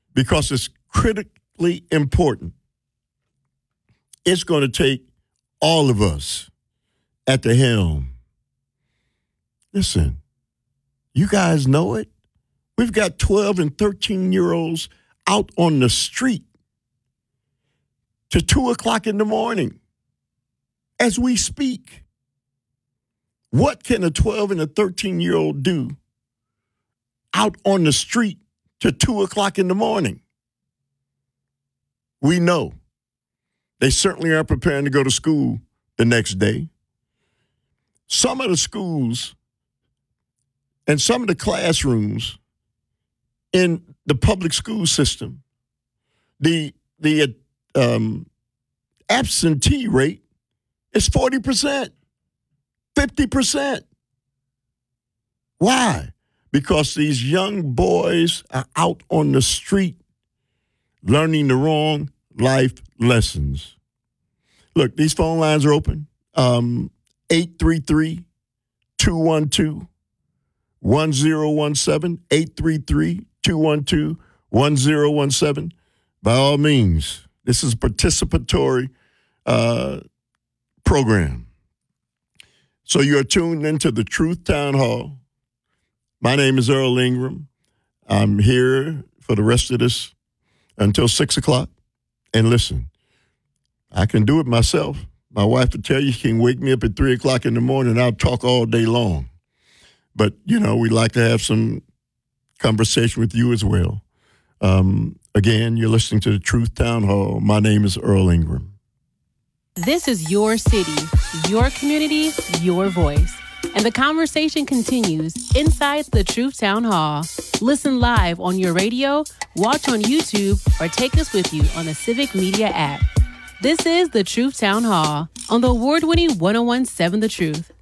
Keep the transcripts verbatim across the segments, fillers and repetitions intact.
because it's critically important. It's going to take all of us at the helm. Listen, you guys know it. We've got twelve and thirteen-year-olds out on the street to two o'clock in the morning as we speak. What can a twelve and a thirteen-year-old do out on the street to two o'clock in the morning? We know. They certainly are preparing to go to school the next day. Some of the schools and some of the classrooms in the public school system, the the um, absentee rate is forty percent, fifty percent. Why? Because these young boys are out on the street learning the wrong life lessons. Look, these phone lines are open. Um, eight three three, two one two, one zero one seven, eight three three, two one two, one zero one seven. By all means, this is a participatory uh, program. So you're tuned into the Truth Town Hall. My name is Earl Ingram. I'm here for the rest of this until six o'clock. And listen, I can do it myself. My wife will tell you she can wake me up at three o'clock in the morning and I'll talk all day long. But, you know, we'd like to have some conversation with you as well. Um, again, you're listening to the Truth Town Hall. My name is Earl Ingram. This is your city, your community, your voice. And the conversation continues inside the Truth Town Hall. Listen live on your radio, watch on YouTube, or take us with you on the Civic Media app. This is the Truth Town Hall on the award-winning one oh one point seven The Truth.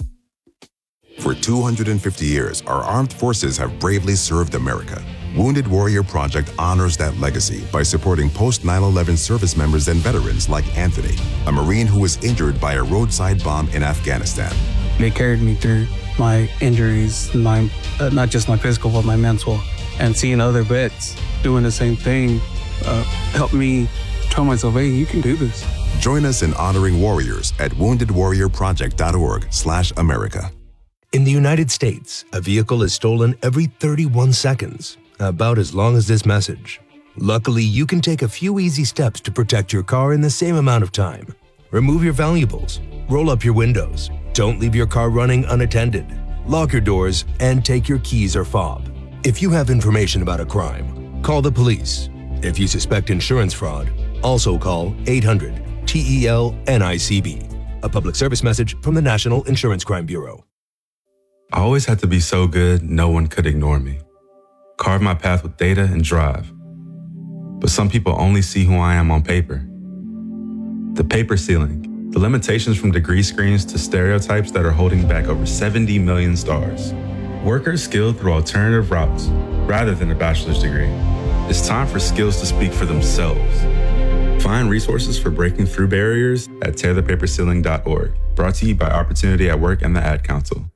For two hundred fifty years, our armed forces have bravely served America. Wounded Warrior Project honors that legacy by supporting post nine eleven service members and veterans like Anthony, a Marine who was injured by a roadside bomb in Afghanistan. They carried me through my injuries, my uh, not just my physical, but my mental. And seeing other vets doing the same thing uh, helped me tell myself, hey, you can do this. Join us in honoring warriors at wounded warrior project dot org slash America. In the United States, a vehicle is stolen every thirty-one seconds, about as long as this message. Luckily, you can take a few easy steps to protect your car in the same amount of time. Remove your valuables, roll up your windows, don't leave your car running unattended, lock your doors, and take your keys or fob. If you have information about a crime, call the police. If you suspect insurance fraud, also call eight hundred T E L N I C B. A public service message from the National Insurance Crime Bureau. I always had to be so good, no one could ignore me. Carve my path with data and drive. But some people only see who I am on paper. The paper ceiling, the limitations from degree screens to stereotypes that are holding back over seventy million stars. Workers skilled through alternative routes rather than a bachelor's degree. It's time for skills to speak for themselves. Find resources for breaking through barriers at tear the paper ceiling dot org. Brought to you by Opportunity at Work and the Ad Council.